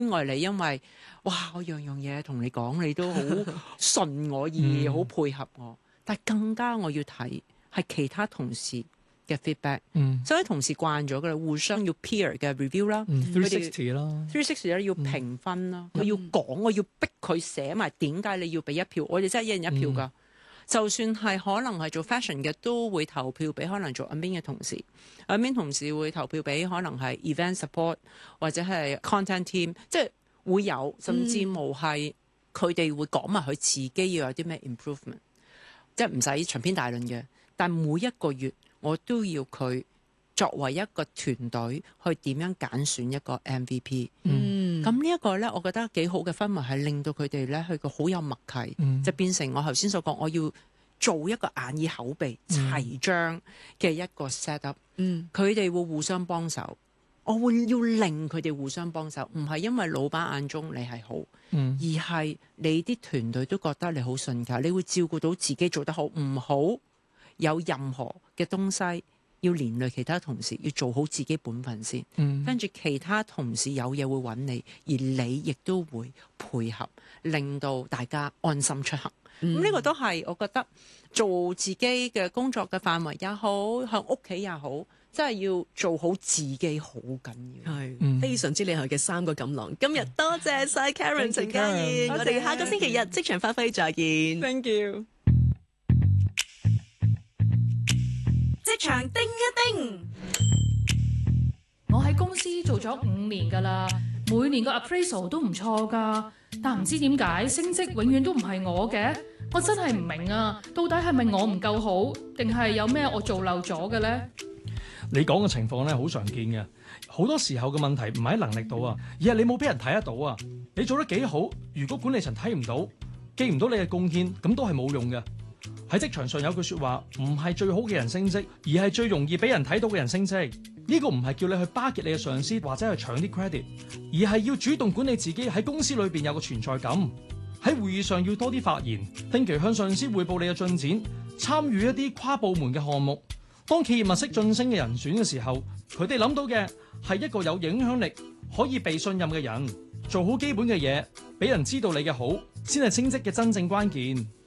愛你，因為哇，我樣樣嘢同你講，你都好順我意，好配合我。但更加我要睇係其他同事嘅 feedback。所以同事慣咗㗎啦，互相要 peer 嘅 review 啦 ，360啦 ，360咧要評分啦，佢要講，我要逼佢寫埋點解你要俾一票，我哋真係一人一票㗎。就算係可能係做 fashion 嘅，都會投票俾可能做 admin 嘅同事，admin 同事會投票俾可能係 event support 或者係 content team，即係會有，甚至無係佢哋會講埋佢自己要有啲咩 improvement，即係唔使長篇大論嘅，但每一個月我都要佢作為一個團隊去點樣揀選一個 MVP。咁呢一個咧，我覺得幾好嘅氛圍係令到佢哋咧去個好有默契，就變成我頭先所講，我要做一個眼耳口鼻齊張嘅一個 set up。佢哋會互相幫手，我會要令佢哋互相幫手，唔係因為老闆眼中你係好，而係你啲團隊都覺得你好順㗎，你會照顧到自己做得好，唔好有任何嘅東西要連累其他同事，要做好自己本分先。跟住其他同事有嘢會揾你，而你亦都會配合，令到大家安心出行。呢個都係我覺得做自己嘅工作嘅範圍也好，向屋企也好，真係要做好自己好緊要。 係非常之厲害嘅3個錦囊。今日多謝晒 Karen 陳嘉燕，我哋下個星期日職場發揮再見。 Thank you。 職場叮一叮， 我喺公司做咗5年㗎啦，每年個 appraisal 都唔錯㗎，但唔知點解升職永遠都唔係我嘅，我真係唔明啊！到底係咪我唔夠好，定係有咩我做漏咗嘅呢？ 你講嘅情況咧好常見嘅，好多時候嘅問題唔係喺能力度啊，而係你冇俾人睇得到啊！你做得幾好，如果管理層睇唔到，記唔到你嘅貢獻，咁都係冇用嘅。喺職場上有句説話，唔係最好嘅人升職，而係最容易俾人睇到嘅人升職。呢個唔係叫你去巴結你嘅上司，或者去搶啲 credit， 而係要主動管理自己喺公司裏邊有個存在感。喺會議上要多啲發言，定期向上司彙報你嘅進展，參與一啲跨部門嘅項目。當企業物色晉升嘅人選嘅時候，佢哋諗到嘅係一個有影響力、可以被信任嘅人。做好基本嘅嘢，俾人知道你嘅好，先係升職嘅真正關鍵。